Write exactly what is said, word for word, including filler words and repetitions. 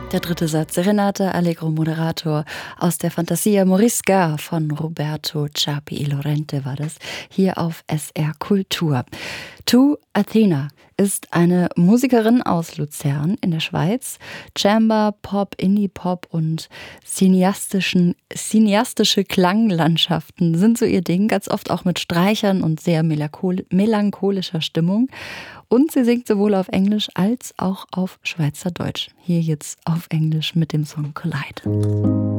Der dritte Satz, Serenata Allegro Moderator aus der Fantasia Morisca von Roberto Ciapi e Lorente war das, hier auf S R Kultur. To Athena ist eine Musikerin aus Luzern in der Schweiz. Chamber, Pop, Indie-Pop und cineastischen, cineastische Klanglandschaften sind so ihr Ding, ganz oft auch mit Streichern und sehr melanchol- melancholischer Stimmung. Und sie singt sowohl auf Englisch als auch auf Schweizerdeutsch. Hier jetzt auf Englisch mit dem Song Collide.